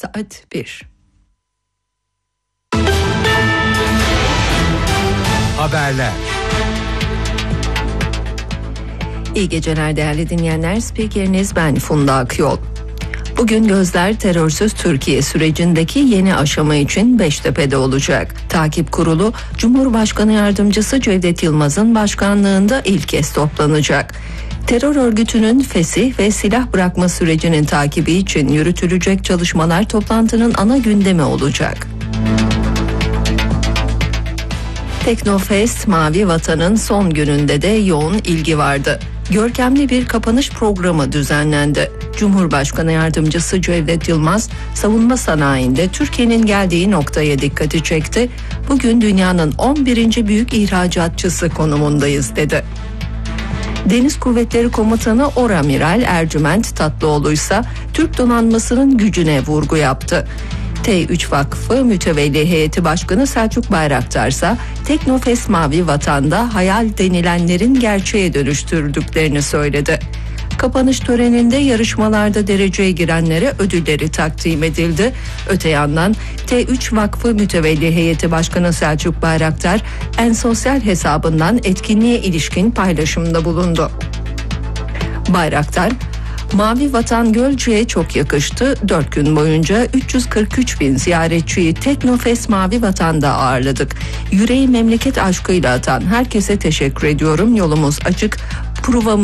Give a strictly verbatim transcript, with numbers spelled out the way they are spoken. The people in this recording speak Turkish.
Saat bir. Haberler. İyi geceler değerli dinleyenler. Spikeriniz ben Funda Akyol. Bugün gözler terörsüz Türkiye sürecindeki yeni aşama için Beştepe'de olacak. Takip Kurulu, Cumhurbaşkanı Yardımcısı Cevdet Yılmaz'ın başkanlığında ilk kez toplanacak. Terör örgütünün fesih ve silah bırakma sürecinin takibi için yürütülecek çalışmalar toplantının ana gündemi olacak. Teknofest Mavi Vatan'ın son gününde de yoğun ilgi vardı. Görkemli bir kapanış programı düzenlendi. Cumhurbaşkanı Yardımcısı Cevdet Yılmaz, savunma sanayinde Türkiye'nin geldiği noktaya dikkati çekti. Bugün dünyanın on birinci büyük ihracatçısı konumundayız dedi. Deniz Kuvvetleri Komutanı Oramiral Ercüment Tatlıoğlu ise Türk donanmasının gücüne vurgu yaptı. T üç Vakfı Mütevelli Heyeti Başkanı Selçuk Bayraktar ise Teknofest Mavi Vatan'da hayal denilenlerin gerçeğe dönüştürdüklerini söyledi. Kapanış töreninde yarışmalarda dereceye girenlere ödülleri takdim edildi. Öte yandan T üç Vakfı Mütevelli Heyeti Başkanı Selçuk Bayraktar en sosyal hesabından etkinliğe ilişkin paylaşımda bulundu. Bayraktar, Mavi Vatan Gölcük'e çok yakıştı. Dört gün boyunca üç yüz kırk üç bin ziyaretçiyi Teknofest Mavi Vatan'da ağırladık. Yüreği memleket aşkıyla atan herkese teşekkür ediyorum. Yolumuz açık. Provamız